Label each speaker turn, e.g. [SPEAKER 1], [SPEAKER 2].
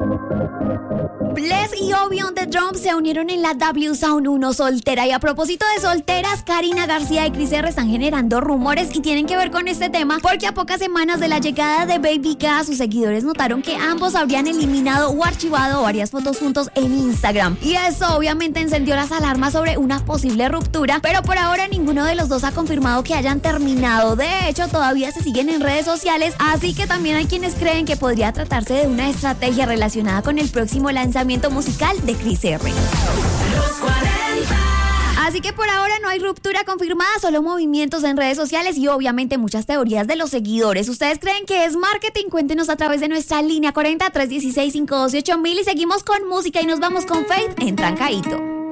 [SPEAKER 1] Bless y Obi on the Drum se unieron en la W Sound 1 soltera. Y a propósito de solteras, Karina García y Cris R están generando rumores y tienen que ver con este tema porque a pocas semanas de la llegada de Baby K, sus seguidores notaron que ambos habrían eliminado o archivado varias fotos juntos en Instagram. Y eso obviamente encendió las alarmas sobre una posible ruptura, pero por ahora ninguno de los dos ha confirmado que hayan terminado. De hecho, todavía se siguen en redes sociales, así que también hay quienes creen que podría tratarse de una estrategia relacionada con el próximo lanzamiento musical de Cris R.
[SPEAKER 2] Los 40.
[SPEAKER 1] Así que por ahora no hay ruptura confirmada, solo movimientos en redes sociales y obviamente muchas teorías de los seguidores. ¿Ustedes creen que es marketing? Cuéntenos a través de nuestra línea 40 316 512 8000 y seguimos con música y nos vamos con Faith en Trancadito.